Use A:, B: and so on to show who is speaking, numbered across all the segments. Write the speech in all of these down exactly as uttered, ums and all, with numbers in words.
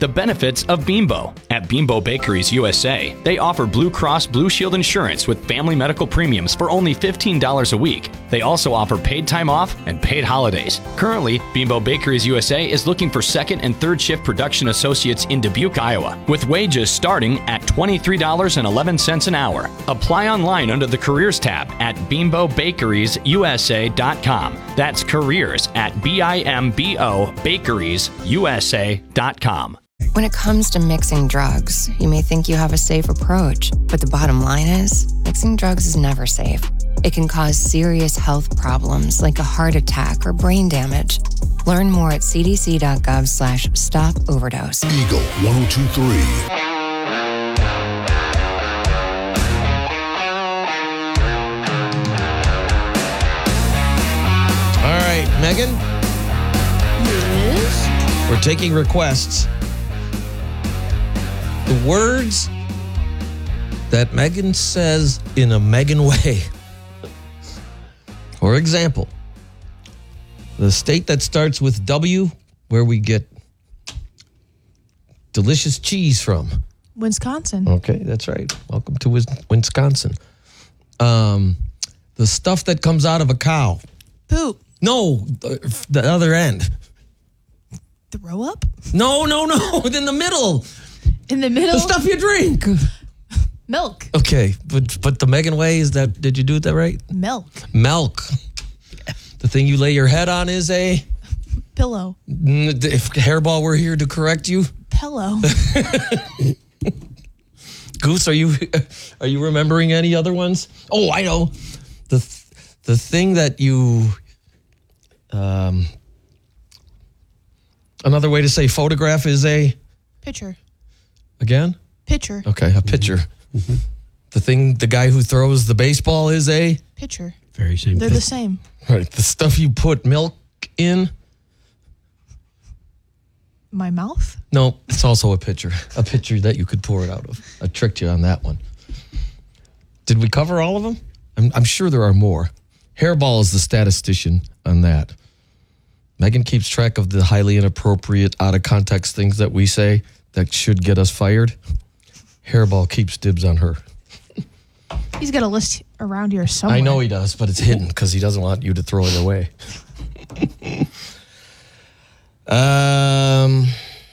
A: The benefits of Beambo. At Beambo Bakeries U S A, they offer Blue Cross Blue Shield insurance with family medical premiums for only fifteen dollars a week. They also offer paid time off and paid holidays. Currently, Beambo Bakeries U S A is looking for second and third shift production associates in Dubuque, Iowa, with wages starting at twenty-three dollars and eleven cents an hour. Apply online under the Careers tab at beambo bakeries u s a dot com. That's careers at B I M B O bakeries u s a dot com.
B: When it comes to mixing drugs, you may think you have a safe approach, but the bottom line is, mixing drugs is never safe. It can cause serious health problems like a heart attack or brain damage. Learn more at c d c dot gov slash stop overdose.
C: Eagle one oh two point three.
D: All right, Megan?
E: Yes?
D: We're taking requests. The words that Megan says in a Megan way. For example, the state that starts with W, where we get delicious cheese from.
E: Wisconsin.
D: Okay, that's right. Welcome to Wis- Wisconsin. Um, the stuff that comes out of a cow.
E: Poop.
D: No, the, the other end.
E: Throw up?
D: No, no, no. In the middle.
E: In the middle?
D: The stuff you drink.
E: Milk.
D: Okay, but but the Megan way is that, did you do that right?
E: Milk.
D: Milk. The thing you lay your head on is a?
E: Pillow.
D: If Hairball were here to correct you?
E: Pillow.
D: Goose, are you are you remembering any other ones? Oh, I know. The the thing that you um another way to say photograph is a
E: Pitcher.
D: again?
E: Pitcher.
D: Okay, a pitcher. Mm-hmm. The thing the guy who throws the baseball is a
E: Pitcher.
F: Very same
E: They're
F: thing.
E: the same.
D: right. The stuff you put milk in?
E: My mouth?
D: No, it's also a pitcher. A pitcher that you could pour it out of. I tricked you on that one. Did we cover all of them? I'm, I'm sure there are more. Hairball is the statistician on that. Megan keeps track of the highly inappropriate, out of context things that we say that should get us fired. Hairball keeps dibs on her.
E: He's got a list around here somewhere.
D: I know he does, but it's hidden because he doesn't want you to throw it away. um,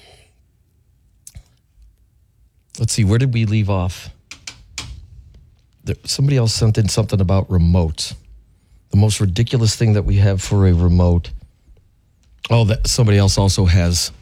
D: let's see. Where did we leave off? There, somebody else sent in something about remotes. The most ridiculous thing that we have for a remote. Oh, that somebody else also has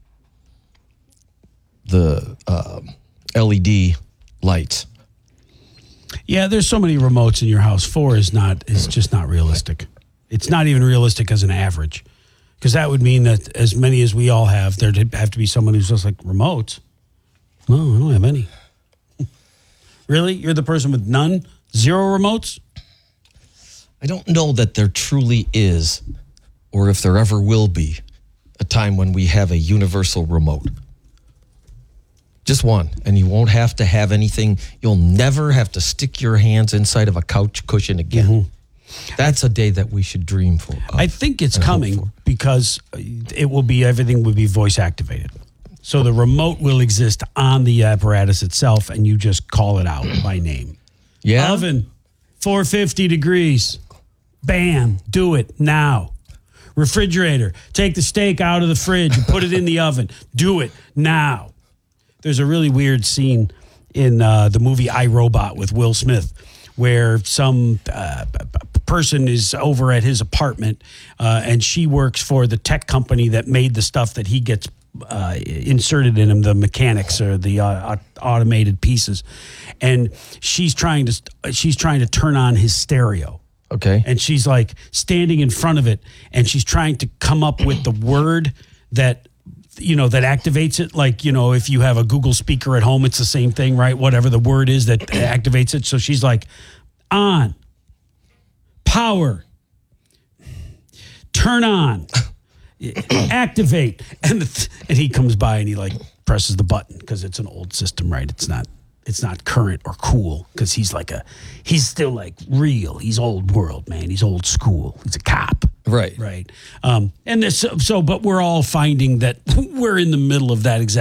D: the uh, L E D lights.
F: Yeah, there's so many remotes in your house. Four is not is just not realistic. It's not even realistic as an average, because that would mean that as many as we all have, there'd have to be someone who's just like remotes. No, I don't have any. Really? You're the person with none? Zero remotes?
D: I don't know that there truly is, or if there ever will be, a time when we have a universal remote. Just one, and you won't have to have anything. You'll never have to stick your hands inside of a couch cushion again. Mm-hmm. That's a day that we should dream for.
F: I think it's coming because it will be, everything will be voice activated. So the remote will exist on the apparatus itself, and you just call it out by name.
D: Yeah.
F: Oven, four hundred fifty degrees. Bam, do it now. Refrigerator, take the steak out of the fridge and put it in the oven. Do it now. There's a really weird scene in uh, the movie I, Robot with Will Smith where some uh, person is over at his apartment uh, and she works for the tech company that made the stuff that he gets uh, inserted in him, the mechanics or the uh, automated pieces. And she's trying to she's trying to turn on his stereo.
D: Okay.
F: And she's like standing in front of it and she's trying to come up with the word that, you know, that activates it. Like, you know, if you have a Google speaker at home, it's the same thing, right? Whatever the word is that activates it. So she's like, on, power, turn on, activate. And, the, and he comes by and he like presses the button because it's an old system, right? It's not. It's not current or cool because he's like a, he's still like real. He's old world, man. He's old school. He's a cop.
D: Right.
F: Right. Um, and this, so, so, but we're all finding that we're in the middle of that exact